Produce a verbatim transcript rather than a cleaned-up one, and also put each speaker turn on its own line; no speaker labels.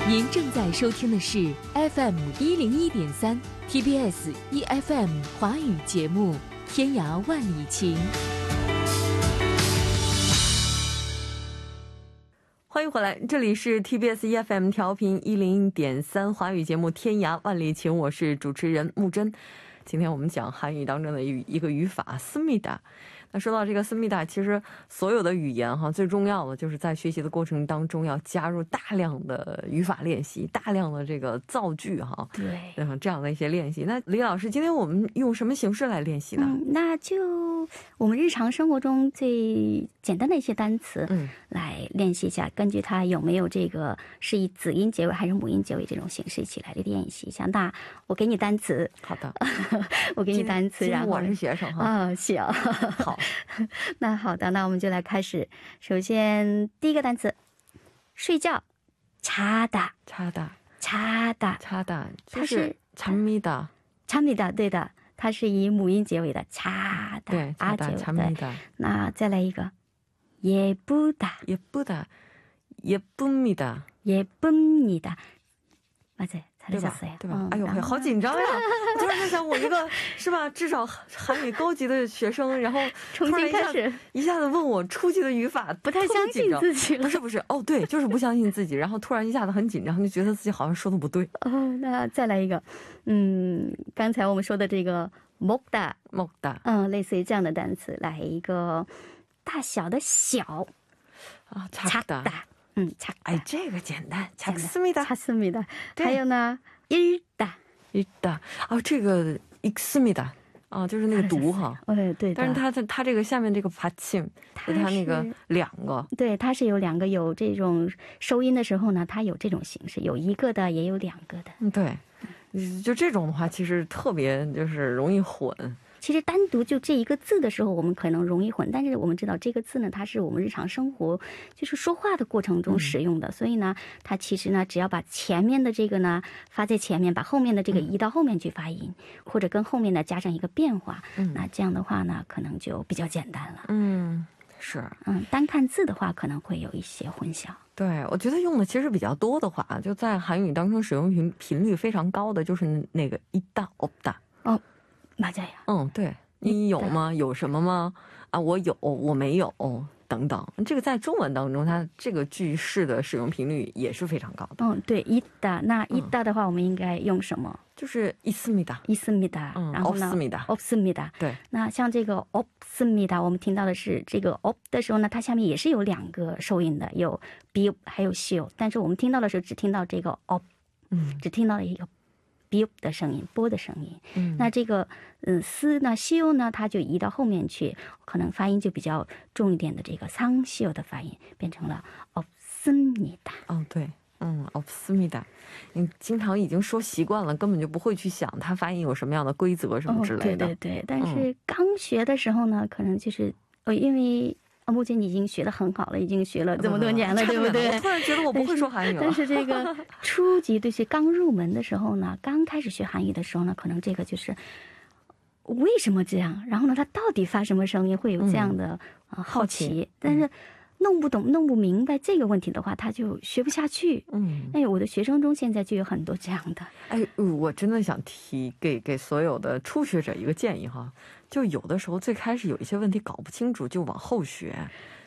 您正在收听的是 F M 一零一点三 T B S E F M 华语节目《天涯万里情》。欢迎回来，这里是 T B S E F M 调频一零一点三华语节目《天涯万里情》，我是主持人木真。今天我们讲韩语当中的一个语法思密达。那说到这个思密达，其实所有的语言哈，最重要的就是在学习的过程当中要加入大量的语法练习，大量的这个造句哈，对，这样的一些练习。那李老师，今天我们用什么形式来练习呢？
嗯，那就我们日常生活中最简单的一些单词来练习一下，根据它有没有这个是以子音结尾还是母音结尾这种形式一起来练习一下。那我给你单词，好的，我给你单词，然后我是学生哈，啊，行，好。那好的，那我们就来开始。首先第一个单词，睡觉，자다，
자다，
자다，
자다，它是잠니다，
잠니다，对的，它是以母音结尾的자다，
对，啊结尾的。
那再来一个，예쁘다，예쁘다，
예쁩니다，
예쁩니다， 맞아요。 对吧？对吧？
哎呦，好紧张呀！我突然在想，我一个是吧，至少韩语高级的学生，然后
重新开始，
一下子问我初级的语法，
不太相信自己了。
不是不是，哦，对，就是不相信自己，然后突然一下子很紧张，就觉得自己好像说的不对。
哦，那再来一个，嗯，刚才我们说的这个먹다，먹다，嗯，类似于这样的单词，来一个大小的小
啊，작다。
嗯，작，
哎，这个简单，작습니다，
작습니다。还有呢，읽다，읽다，
哦，这个읽습니다，啊，就是那个读哈，
对对。
但是它它这个下面这个받침，它那个两个，
对，它是有两个，有这种收音的时候呢，它有这种形式，有一个的，也有两个的。
嗯，对，就这种的话，其实特别就是容易混。
其实单独就这一个字的时候，我们可能容易混，但是我们知道这个字呢，它是我们日常生活就是说话的过程中使用的，嗯、所以呢，它其实呢，只要把前面的这个呢发在前面，把后面的这个移到后面去发音，嗯、或者跟后面呢加上一个变化，嗯、那这样的话呢，可能就比较简单了。
嗯，是，
嗯，单看字的话，可能会有一些混淆。
对，我觉得用的其实比较多的话，就在韩语当中使用频频率非常高的，就是那个있다 없다。
哦。맞아요。
嗯，对，你有吗？有什么吗？啊，我有，我没有，等等。这个在中文当中，它这个句式的使用频率也是非常高的。
嗯，对，있다。那있다的话，我们应该用什么？
就是있습니다，
있습니다。
嗯，
然后呢
없습니다，
없습니다。
对。
那像这个없습니다，我们听到的是这个없的时候呢，它下面也是有两个收音的，有비읍还有시읍，但是我们听到的时候只听到这个없，嗯，只听到了一个biu的声音，波的声音。嗯，那这个嗯斯呢시오呢，它就移到后面去，可能发音就比较重一点的这个상시오的发音，变成了없습니다。
哦，对，嗯，없습니다。你经常已经说习惯了，根本就不会去想它发音有什么样的规则什么之类的。
哦、对对对，但是刚学的时候呢，嗯、可能就是呃，因为。目前已经学得很好了，已经学了这么多年了，对不对？
我突然觉得我不会说韩语了。
但是这个初级，就是刚入门的时候呢，刚开始学韩语的时候呢，可能这个就是为什么这样？然后呢，它到底发什么声音？会有这样的、嗯呃、好奇，但是。弄不懂弄不明白这个问题的话，他就学不下去。嗯，哎，我的学生中现在就有很多这样的。
哎，我真的想提给给所有的初学者一个建议哈，就有的时候最开始有一些问题搞不清楚，就往后学，